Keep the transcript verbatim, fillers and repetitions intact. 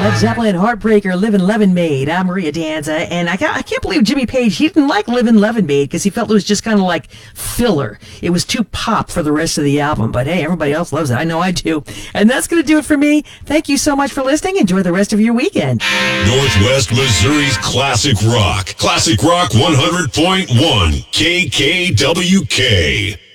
Led Zeppelin, Heartbreaker, Livin' Levin Maid. I'm Maria Danza, and I can't, I can't believe Jimmy Page, he didn't like Livin' Levin Maid because he felt it was just kind of like filler. It was too pop for the rest of the album, but hey, everybody else loves it. I know I do. And that's going to do it for me. Thank you so much for listening. Enjoy the rest of your weekend. Northwest Missouri's Classic Rock. Classic Rock one hundred point one K K W K.